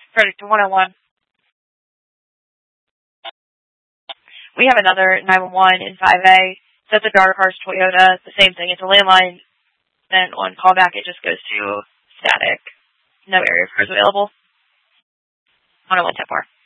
Verdict 101. We have another 911 in 5A. It's at the Dark Horse Toyota. The same thing. It's a landline, and on callback it just goes to static. No area cars available. 101 10-4.